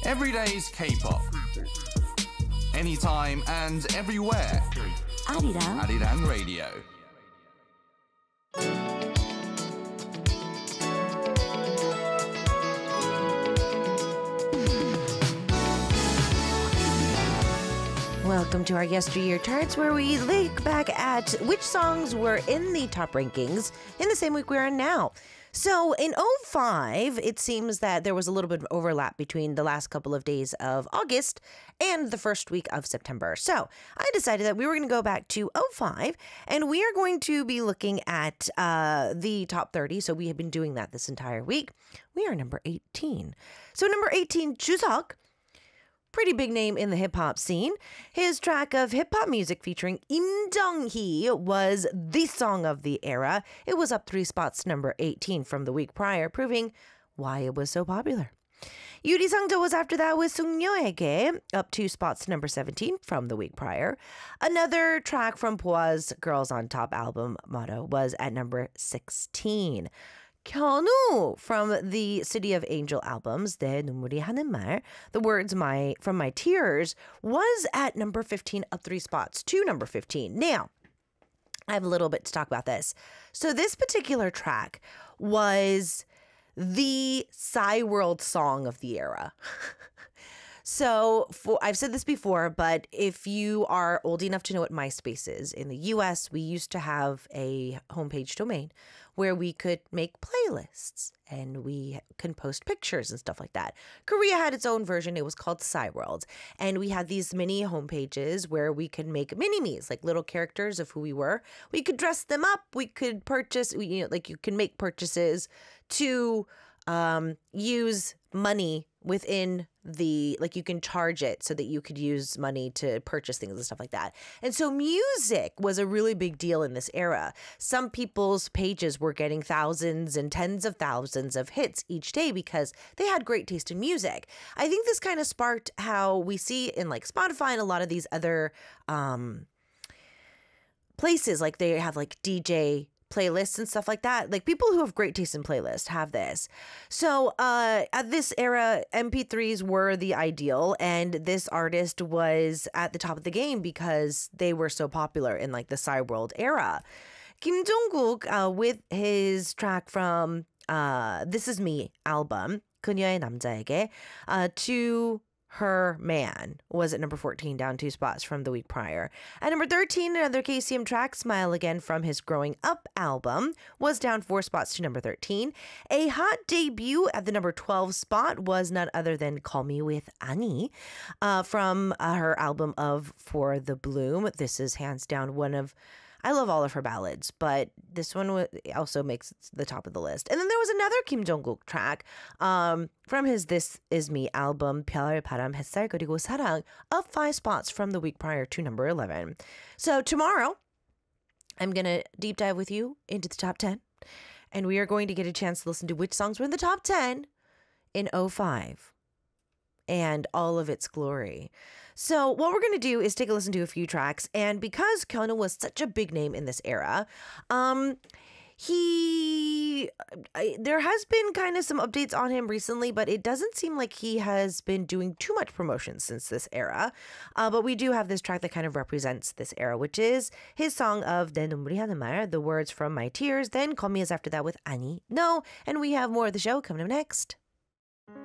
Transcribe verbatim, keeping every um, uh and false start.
Everyday's K-pop. Anytime and everywhere. Arirang. Arirang Radio. Welcome to our Yesteryear Charts, where we look back at which songs were in the top rankings in the same week we're in now. So in oh five, it seems that there was a little bit of overlap between the last couple of days of August and the first week of September. So I decided that we were going to go back to oh five, and we are going to be looking at uh, the top thirty. So we have been doing that this entire week. We are number eighteen. So number eighteen, Chuseok. Pretty big name in the hip-hop scene. His track of hip-hop music featuring Im Jung-hee was the song of the era. It was up three spots to number eighteen from the week prior, proving why it was so popular. Yuri Sangja was after that with Sungyoege, up two spots to number seventeen from the week prior. Another track from Pwa's Girls on Top album, Motto, was at number sixteen. Kyonu from the City of Angel albums, 내 눈물이 하는 말, the words my from my tears, was at number fifteen, up three spots to number fifteen. Now, I have a little bit to talk about this. So this particular track was the Psy World song of the era. So for, I've said this before, but if you are old enough to know what MySpace is, in the U S, we used to have a homepage domain where we could make playlists and we can post pictures and stuff like that. Korea had its own version. It was called Psyworld. And we had these mini homepages where we could make mini-me's, like little characters of who we were. We could dress them up. We could purchase, we, you know, like you can make purchases to um, use money within the, like you can charge it so that you could use money to purchase things and stuff like that. And so music was a really big deal in this era. Some people's pages were getting thousands and tens of thousands of hits each day because they had great taste in music. I think this kind of sparked how we see in like Spotify and a lot of these other um, places, like they have like D J playlists and stuff like that. Like people who have great taste in playlists have this. So uh, at this era, M P threes were the ideal, and this artist was at the top of the game because they were so popular in like the Psy World era. Kim Jong-kook uh, with his track from uh, This Is Me album, 그녀의 남자에게, uh, to Her Man was at number fourteen, down two spots from the week prior. At number thirteen, another K C M track, Smile Again from his Growing Up album, was down four spots to number thirteen. A hot debut at the number twelve spot was none other than Call Me With Ani uh, from uh, her album of For the Bloom. This is hands down one of, I love all of her ballads, but this one also makes the top of the list. And then there was another Kim Jong-kook track um, from his This Is Me album, 별, 바람, 햇살, 그리고 사랑, up five spots from the week prior to number eleven. So tomorrow, I'm going to deep dive with you into the top ten, and we are going to get a chance to listen to which songs were in the top ten in oh five. And all of its glory. So what we're going to do is take a listen to a few tracks. And because Kyonu was such a big name in this era, um, he, I, there has been kind of some updates on him recently, but it doesn't seem like he has been doing too much promotion since this era. Uh, but we do have this track that kind of represents this era, which is his song of 내 눈물이 하는 말, the words from My Tears. Then Call Me As after that with Ani, No. And we have more of the show coming up next.